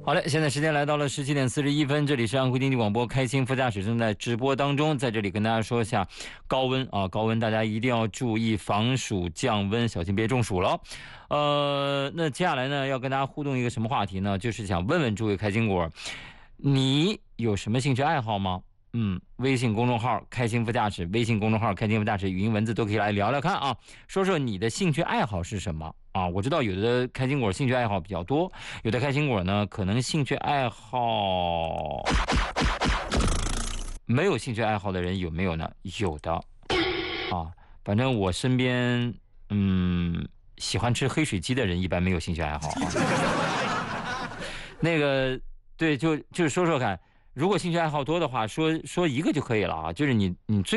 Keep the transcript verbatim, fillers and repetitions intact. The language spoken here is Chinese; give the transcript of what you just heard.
好嘞，现在时间来到了十七点四十一分，这里是安徽经济广播开心副驾驶正在直播当中，在这里跟大家说一下高温啊，高温大家一定要注意防暑降温，小心别中暑了。呃，那接下来呢要跟大家互动一个什么话题呢？就是想问问诸位开心果，你有什么兴趣爱好吗？嗯，微信公众号开心副驾驶，微信公众号开心副驾驶，语音文字都可以来聊聊看啊，说说你的兴趣爱好是什么啊？我知道有的开心果兴趣爱好比较多，有的开心果呢可能兴趣爱好没有兴趣爱好的人有没有呢？有的啊，反正我身边嗯喜欢吃黑水鸡的人一般没有兴趣爱好啊。那个对，就就是说说看。如果兴趣爱好多的话，说说一个就可以了啊，就是你你最